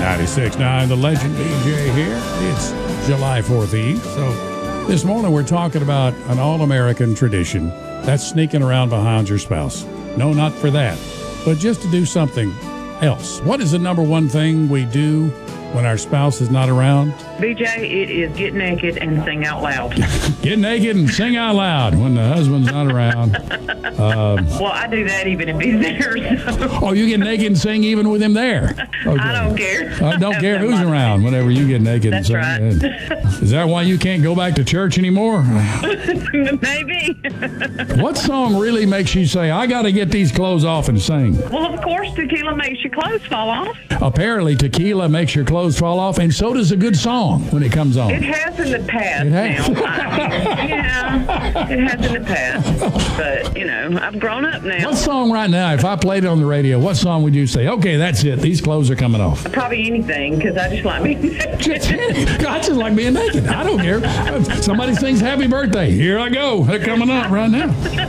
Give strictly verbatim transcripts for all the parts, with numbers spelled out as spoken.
ninety-six point nine, The Legend, B J here. It's July fourth Eve. So this morning we're talking about an all-American tradition. That's sneaking around behind your spouse. No, not for that, but just to do something else. What is the number one thing we do when our spouse is not around? B J, it is get naked and sing out loud. Get naked and sing out loud when the husband's not around. Um, well, I do that even if he's there. So. Oh, you get naked and sing even with him there? Okay. I don't care. I don't care who's around whenever you get naked That's and sing. right. Is that why you can't go back to church anymore? Maybe. What song really makes you say, I got to get these clothes off and sing? Well, of course, tequila makes your clothes fall off. Apparently, tequila makes your clothes fall off, and so does a good song when it comes on. It has in the past It has. now. I mean, yeah, it has in the past. But, you know, I've grown up now. What song right now, if I played it on the radio, what song would you say, okay, that's it, these clothes are coming off? Probably anything, because I just like being naked. I just like being naked. I don't care. Somebody sings happy birthday. Here I go. They're coming up right now.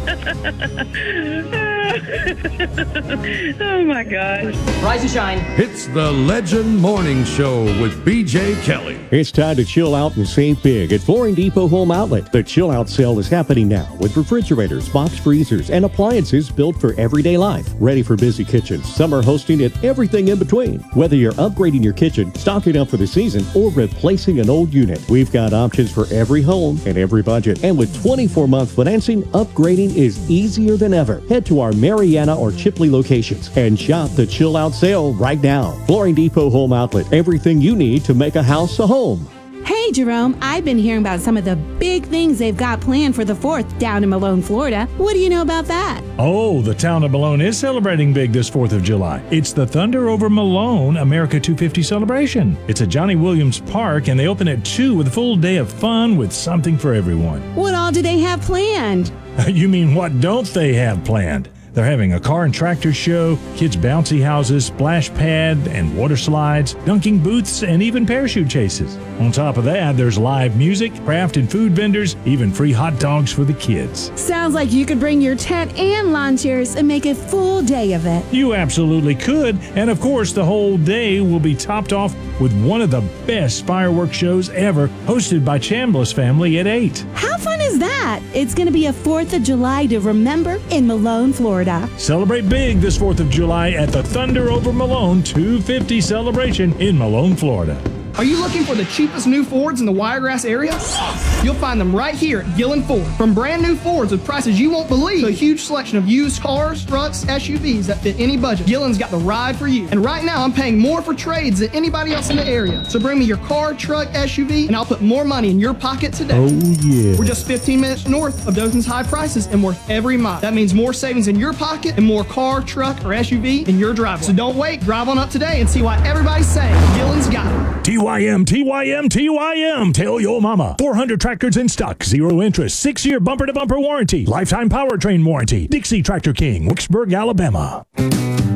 Oh, my gosh. Rise and shine. It's the Legend Morning Show with B J Kelly. It's time to chill out and save big at Flooring Depot Home Outlet. The Chill Out sale is happening now with refrigerators, box freezers, and appliances built for everyday life. Ready for busy kitchens, summer hosting, and everything in between. Whether you're upgrading your kitchen, stocking up for the season, or replacing an old unit, we've got options for every home and every budget. And with twenty-four month financing, upgrading is easier than ever. Head to our Mariana or Chipley locations and shop the Chill Out sale right now. Flooring Depot Home Outlet. Everything you need to make a house a home. Hey, Jerome, I've been hearing about some of the big things they've got planned for the fourth down in Malone, Florida. What do you know about that? Oh, the town of Malone is celebrating big this fourth of July. It's the Thunder Over Malone America two fifty celebration. It's at Johnny Williams Park, and they open at two with a full day of fun with something for everyone. What all do they have planned? You mean what don't they have planned? They're having a car and tractor show, kids' bouncy houses, splash pad and water slides, dunking booths, and even parachute chases. On top of that, there's live music, craft and food vendors, even free hot dogs for the kids. Sounds like you could bring your tent and lawn chairs and make a full day of it. You absolutely could, and of course the whole day will be topped off with one of the best fireworks shows ever, hosted by Chambliss family at eight. How fun is that? It's going to be a fourth of July to remember in Malone, Florida. Celebrate big this fourth of July at the Thunder Over Malone two fifty celebration in Malone, Florida. Are you looking for the cheapest new Fords in the Wiregrass area? You'll find them right here at Gillen Ford. From brand new Fords with prices you won't believe to a huge selection of used cars, trucks, S U Vs that fit any budget, Gillen's got the ride for you. And right now I'm paying more for trades than anybody else in the area. So bring me your car, truck, S U V, and I'll put more money in your pocket today. Oh, yeah. We're just fifteen minutes north of Dothan's high prices and worth every mile. That means more savings in your pocket and more car, truck, or S U V in your driveway. So don't wait, drive on up today and see why everybody's saying Gillen's got it. T Y M, T Y M, T Y M. Tell your mama. four hundred tractors in stock, zero interest, six year bumper to bumper warranty, lifetime powertrain warranty. Dixie Tractor King, Wicksburg, Alabama.